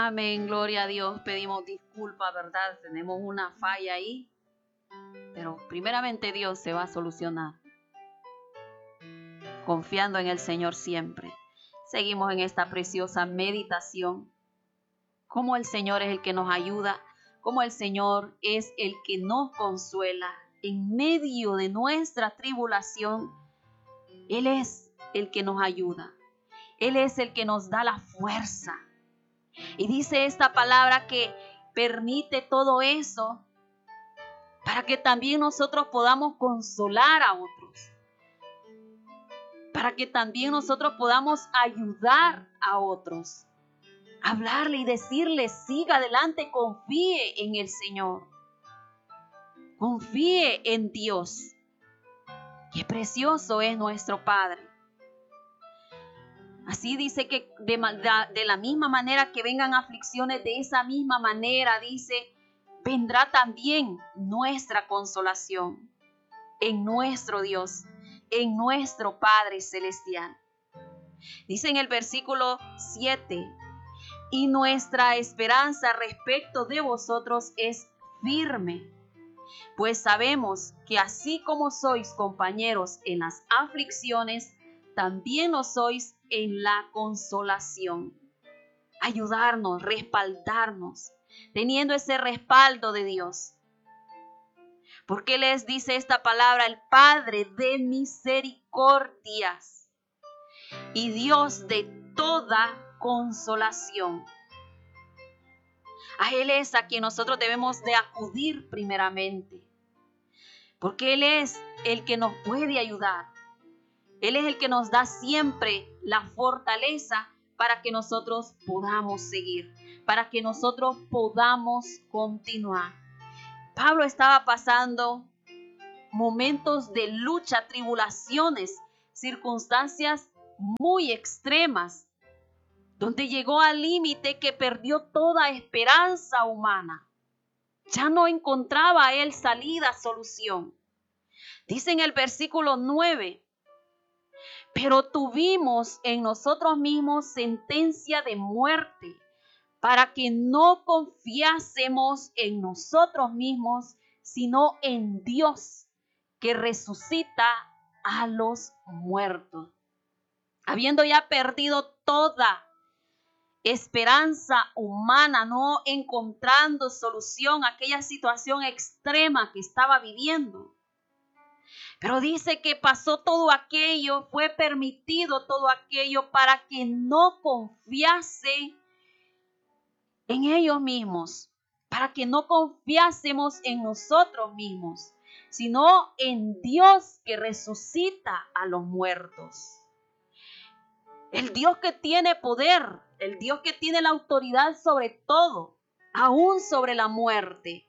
Amén, gloria a Dios. Pedimos disculpas, ¿verdad? Tenemos una falla ahí, pero primeramente Dios se va a solucionar. Confiando en el Señor siempre. Seguimos en esta preciosa meditación. Cómo el Señor es el que nos ayuda, cómo el Señor es el que nos consuela en medio de nuestra tribulación. Él es el que nos ayuda. Él es el que nos da la fuerza. Y dice esta palabra que permite todo eso para que también nosotros podamos consolar a otros. Para que también nosotros podamos ayudar a otros. Hablarle y decirle, siga adelante, confíe en el Señor. Confíe en Dios. Qué precioso es nuestro Padre. Así dice que de la misma manera que vengan aflicciones, de esa misma manera, dice, vendrá también nuestra consolación en nuestro Dios, en nuestro Padre Celestial. Dice en el versículo 7, y nuestra esperanza respecto de vosotros es firme, pues sabemos que así como sois compañeros en las aflicciones, también lo sois en la consolación. Ayudarnos, respaldarnos, teniendo ese respaldo de Dios. Porque les dice esta palabra, el Padre de misericordias y Dios de toda consolación. A Él es a quien nosotros debemos de acudir primeramente. Porque Él es el que nos puede ayudar. Él es el que nos da siempre la fortaleza para que nosotros podamos seguir, para que nosotros podamos continuar. Pablo estaba pasando momentos de lucha, tribulaciones, circunstancias muy extremas, donde llegó al límite que perdió toda esperanza humana. Ya no encontraba él salida, solución. Dice en el versículo 9, pero tuvimos en nosotros mismos sentencia de muerte, para que no confiásemos en nosotros mismos, sino en Dios, que resucita a los muertos. Habiendo ya perdido toda esperanza humana, no encontrando solución a aquella situación extrema que estaba viviendo. Pero dice que pasó todo aquello, fue permitido todo aquello para que no confiase en ellos mismos, para que no confiásemos en nosotros mismos, sino en Dios que resucita a los muertos. El Dios que tiene poder, el Dios que tiene la autoridad sobre todo, aún sobre la muerte.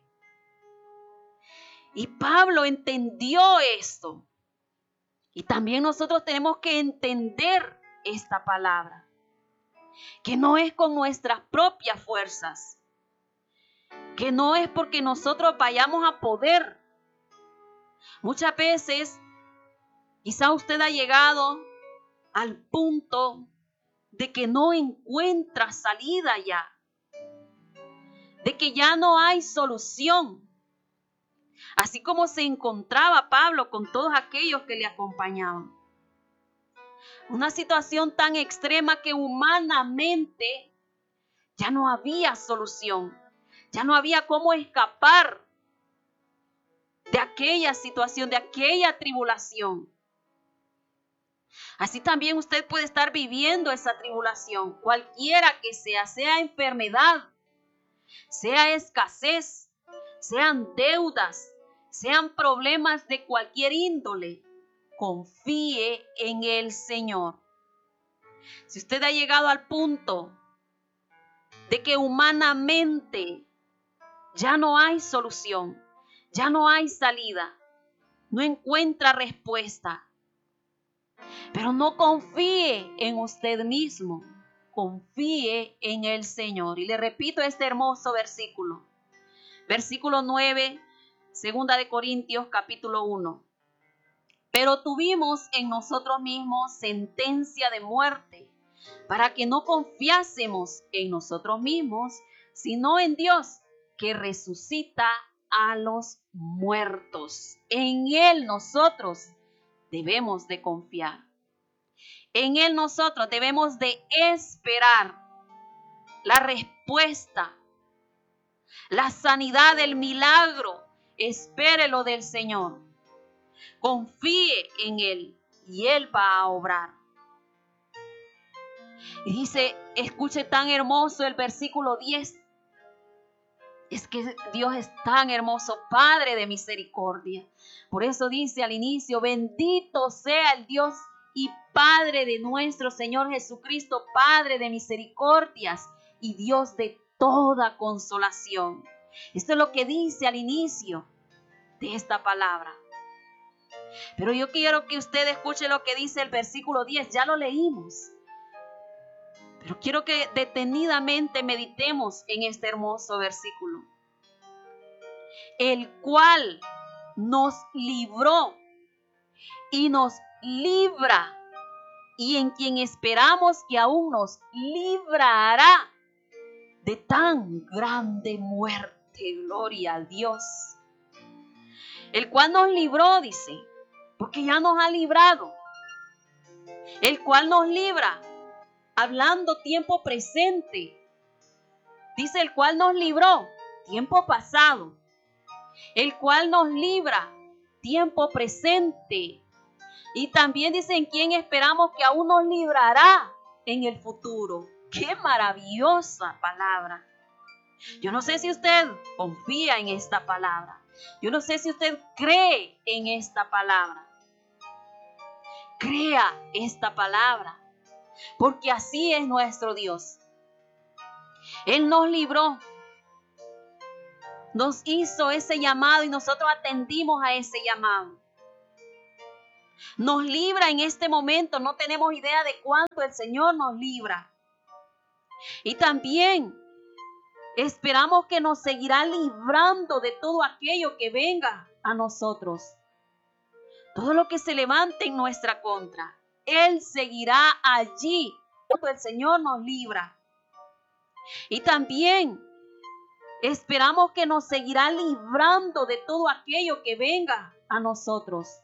Y Pablo entendió esto. Y también nosotros tenemos que entender esta palabra, que no es con nuestras propias fuerzas, que no es porque nosotros vayamos a poder. Muchas veces, quizá usted ha llegado al punto de que no encuentra salida ya, de que ya no hay solución. Así como se encontraba Pablo con todos aquellos que le acompañaban. Una situación tan extrema que humanamente ya no había solución. Ya no había cómo escapar de aquella situación, de aquella tribulación. Así también usted puede estar viviendo esa tribulación, cualquiera que sea enfermedad, sea escasez, sean deudas, sean problemas de cualquier índole. Confíe en el Señor. Si usted ha llegado al punto de que humanamente ya no hay solución, ya no hay salida, no encuentra respuesta, pero no confíe en usted mismo, confíe en el Señor. Y le repito este hermoso versículo. Versículo 9, 2 de Corintios capítulo 1. Pero tuvimos en nosotros mismos sentencia de muerte, para que no confiásemos en nosotros mismos, sino en Dios, que resucita a los muertos. En Él nosotros debemos de confiar. En Él nosotros debemos de esperar la respuesta, la sanidad, el milagro. Espérelo del Señor. Confíe en Él y Él va a obrar. Y dice, escuche tan hermoso el versículo 10. Es que Dios es tan hermoso, Padre de misericordia. Por eso dice al inicio, bendito sea el Dios y Padre de nuestro Señor Jesucristo, Padre de misericordias y Dios de toda consolación. Esto es lo que dice al inicio de esta palabra. Pero yo quiero que usted escuche lo que dice el versículo 10. Ya lo leímos. Pero quiero que detenidamente meditemos en este hermoso versículo. El cual nos libró y nos libra, y en quien esperamos que aún nos librará de tan grande muerte. Gloria a Dios. El cual nos libró, dice, porque ya nos ha librado. El cual nos libra, hablando tiempo presente. Dice el cual nos libró, tiempo pasado. El cual nos libra, tiempo presente. Y también dice en quién esperamos que aún nos librará en el futuro. ¡Qué maravillosa palabra! Yo no sé si usted confía en esta palabra. Yo no sé si usted cree en esta palabra. Crea esta palabra, porque así es nuestro Dios. Él nos libró, nos hizo ese llamado y nosotros atendimos a ese llamado. Nos libra en este momento, no tenemos idea de cuánto el Señor nos libra. Y también esperamos que nos seguirá librando de todo aquello que venga a nosotros. Todo lo que se levante en nuestra contra, Él seguirá allí. El Señor nos libra. Y también esperamos que nos seguirá librando de todo aquello que venga a nosotros.